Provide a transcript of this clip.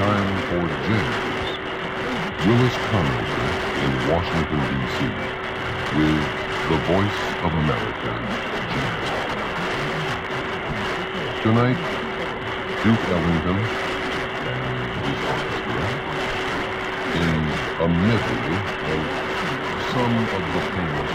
time for James, Willis Conover in Washington, D.C., with the Voice of America, James. Tonight, Duke Ellington and his orchestra in a medley of some of the famous